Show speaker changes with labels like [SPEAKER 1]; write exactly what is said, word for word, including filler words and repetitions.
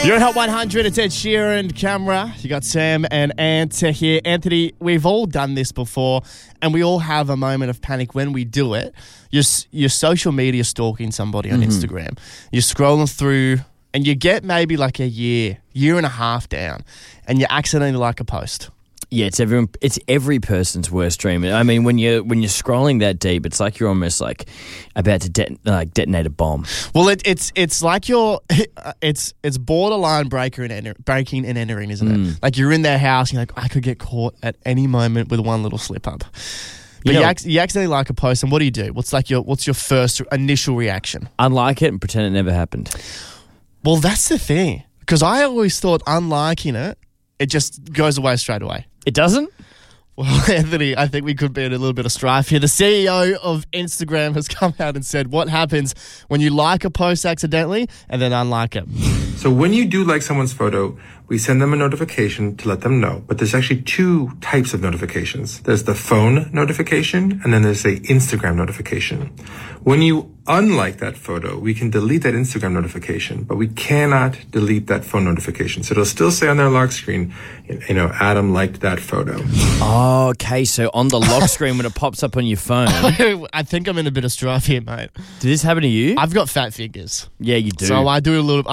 [SPEAKER 1] You're at Hot one hundred. It's Ed Sheeran, camera. You got Sam and Ant here. Anthony, we've all done this before, and we all have a moment of panic when we do it. You're, you're social media stalking somebody on mm-hmm. Instagram. You're scrolling through, and you get maybe like a year, year and a half down, and you accidentally like a post.
[SPEAKER 2] Yeah, it's everyone. It's every person's worst dream. I mean, when you're when you're scrolling that deep, it's like you're almost like about to det- like detonate a bomb.
[SPEAKER 1] Well, it, it's it's like you're it's it's borderline breaker and enter, breaking and entering, isn't it? Mm. Like you're in their house, and you're like, I could get caught at any moment with one little slip up. But you, know, you, ac- you accidentally like a post, and what do you do? What's like your what's your first initial reaction?
[SPEAKER 2] Unlike it and pretend it never happened.
[SPEAKER 1] Well, that's the thing, because I always thought unliking it, it just goes away straight away.
[SPEAKER 2] It doesn't?
[SPEAKER 1] Well, Anthony, I think we could be in a little bit of strife here. The C E O of Instagram has come out and said what happens when you like a post accidentally and then unlike it.
[SPEAKER 3] So when you do like someone's photo, we send them a notification to let them know. But there's actually two types of notifications. There's the phone notification, and then there's the Instagram notification. When you unlike that photo, we can delete that Instagram notification, but we cannot delete that phone notification. So it'll still say on their lock screen, you know, Adam liked that photo.
[SPEAKER 2] Oh, okay. So on the lock screen when it pops up on your phone.
[SPEAKER 1] I think I'm in a bit of strife here, mate.
[SPEAKER 2] Did this happen to you?
[SPEAKER 1] I've got fat fingers.
[SPEAKER 2] Yeah, you do.
[SPEAKER 1] So I do a little...